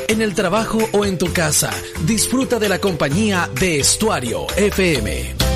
En el trabajo o en tu casa, disfruta de la compañía de Estuario FM.